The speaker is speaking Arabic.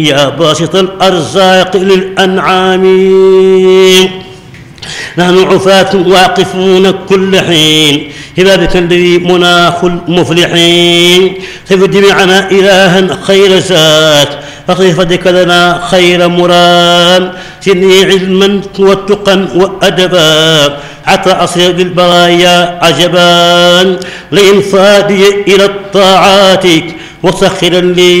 يا باسط الأرزاق للأنعام نحن عفاة واقفون كل حين هبابك الذي مناخ المفلحين خفض معنا إلها خير ذات فخفضك لنا خير مرام زدني علما واتقا وأدبا حتى أصير بالبرايا عجبا لإنفاذي إلى الطاعات وسخرا لي